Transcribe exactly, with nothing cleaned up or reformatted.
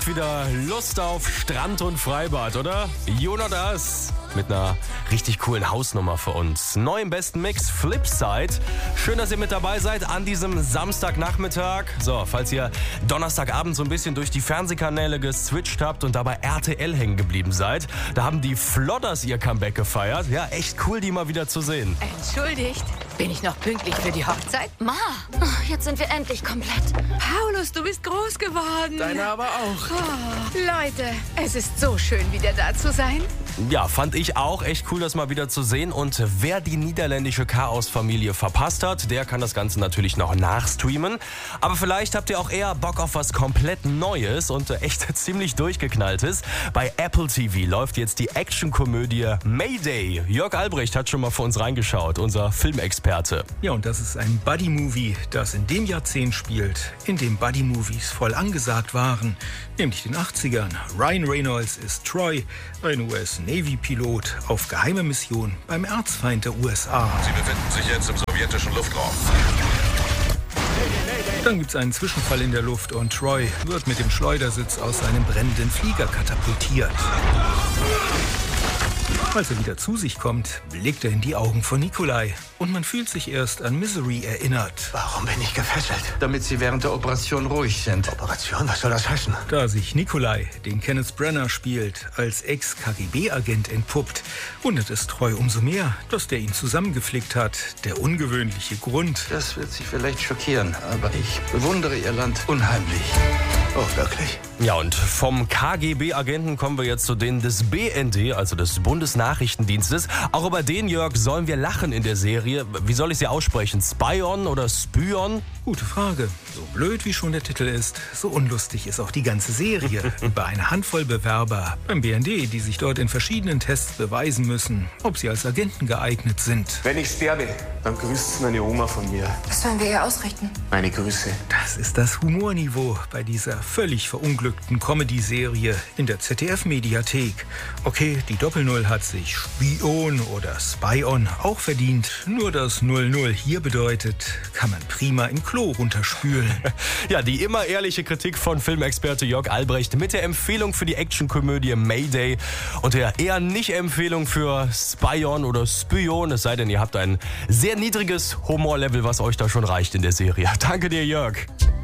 Wieder Lust auf Strand und Freibad, oder? You know das. Mit einer richtig coolen Hausnummer für uns. Neu im besten Mix, Flipside. Schön, dass ihr mit dabei seid an diesem Samstagnachmittag. So, falls ihr Donnerstagabend so ein bisschen durch die Fernsehkanäle geswitcht habt und dabei R T L hängen geblieben seid, da haben die Flodders ihr Comeback gefeiert. Ja, echt cool, die mal wieder zu sehen. Entschuldigt, bin ich noch pünktlich für die Hochzeit? Ma, jetzt sind wir endlich komplett. Paulus, du bist groß geworden. Deine aber auch. Oh, Leute, es ist so schön, wieder da zu sein. Ja, fand ich auch echt cool, das mal wieder zu sehen. Und wer die niederländische Chaos-Familie verpasst hat, der kann das Ganze natürlich noch nachstreamen. Aber vielleicht habt ihr auch eher Bock auf was komplett Neues und echt ziemlich durchgeknalltes. Bei Apple T V läuft jetzt die Actionkomödie Mayday. Jörg Albrecht hat schon mal für uns reingeschaut, unser Filmexperte. Ja, und das ist ein Buddy-Movie, das in dem Jahrzehnt spielt, in dem Buddy-Movies voll angesagt waren, nämlich den achtzigern. Ryan Reynolds ist Troy, ein U S-Navy-Pilot auf geheime Mission beim Erzfeind der U S A. Sie befinden sich jetzt im sowjetischen Luftraum. Dann gibt's einen Zwischenfall in der Luft und Troy wird mit dem Schleudersitz aus einem brennenden Flieger katapultiert. Als er wieder zu sich kommt, blickt er in die Augen von Nikolai und man fühlt sich erst an Misery erinnert. Warum bin ich gefesselt? Damit Sie während der Operation ruhig sind. Operation? Was soll das heißen? Da sich Nikolai, den Kenneth Branagh spielt, als Ex-K G B-Agent entpuppt, wundert es Troy umso mehr, dass der ihn zusammengeflickt hat. Der ungewöhnliche Grund. Das wird Sie vielleicht schockieren, aber ich bewundere Ihr Land unheimlich. Oh, wirklich? Ja, und vom K G B-Agenten kommen wir jetzt zu denen des B N D, also des Bundesnachrichtendienstes. Auch über den, Jörg, sollen wir lachen in der Serie. Wie soll ich sie aussprechen? Spyon oder Spyon? Gute Frage. So blöd wie schon der Titel ist, so unlustig ist auch die ganze Serie. Über eine Handvoll Bewerber beim B N D, die sich dort in verschiedenen Tests beweisen müssen, ob sie als Agenten geeignet sind. Wenn ich sterbe, dann grüßt meine Oma von mir. Was sollen wir ihr ausrichten? Meine Grüße. Das ist das Humorniveau bei dieser völlig verunglückten Comedy-Serie in der Z D F-Mediathek. Okay, die Doppelnull hat sich Spion oder Spy-On auch verdient. Nur das null null hier bedeutet, kann man prima im Klo runterspülen. Ja, die immer ehrliche Kritik von Filmexperte Jörg Albrecht mit der Empfehlung für die Actionkomödie Mayday und der eher Nicht-Empfehlung für Spy-On oder Spion, es sei denn, ihr habt ein sehr niedriges Humorlevel, was euch da schon reicht in der Serie. Danke dir, Jörg.